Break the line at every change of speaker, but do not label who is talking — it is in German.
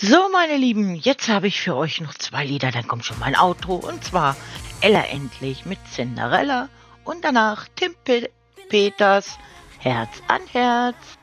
So, meine Lieben, jetzt habe ich für euch noch 2 Lieder, dann kommt schon mein Outro, und zwar Ella endlich mit Cinderella und danach Tim Peters Herz an Herz.